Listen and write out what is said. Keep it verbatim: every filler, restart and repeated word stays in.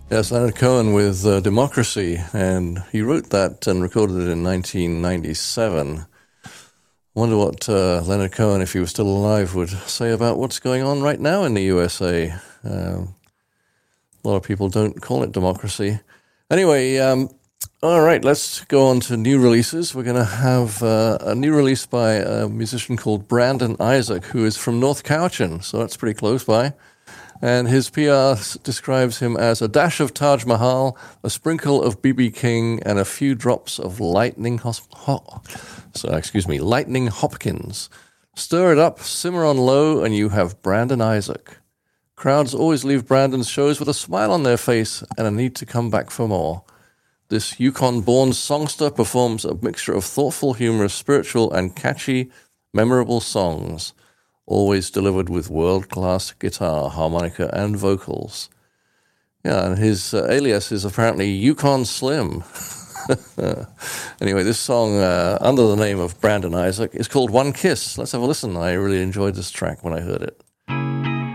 Yes, Leonard Cohen with uh, Democracy, and he wrote that and recorded it in nineteen ninety-seven. I wonder what uh, Leonard Cohen, if he was still alive, would say about what's going on right now in the U S A. Uh, a lot of people don't call it democracy. Anyway, um, all right, let's go on to new releases. We're going to have uh, a new release by a musician called Brandon Isaac, who is from North Cowichan, so that's pretty close by. And his P R describes him as a dash of Taj Mahal, a sprinkle of B B King, and a few drops of lightning hos- ho- so, excuse me, lightning Hopkins. Stir it up, simmer on low, and you have Brandon Isaac. Crowds always leave Brandon's shows with a smile on their face and a need to come back for more. This Yukon-born songster performs a mixture of thoughtful, humorous, spiritual, and catchy, memorable songs, always delivered with world-class guitar, harmonica, and vocals. Yeah, and his uh, alias is apparently Yukon Slim. Anyway, this song, uh, under the name of Brandon Isaac, is called One Kiss. Let's have a listen. I really enjoyed this track when I heard it.